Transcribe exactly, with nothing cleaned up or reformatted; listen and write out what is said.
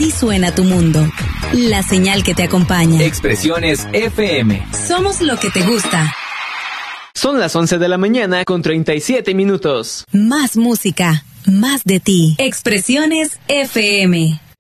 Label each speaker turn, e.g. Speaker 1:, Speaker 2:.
Speaker 1: Así suena tu mundo. La señal que te acompaña.
Speaker 2: Expresiones F M.
Speaker 1: Somos lo que te gusta.
Speaker 3: Son las once de la mañana con treinta y siete minutos.
Speaker 1: Más música, más de ti. Expresiones F M.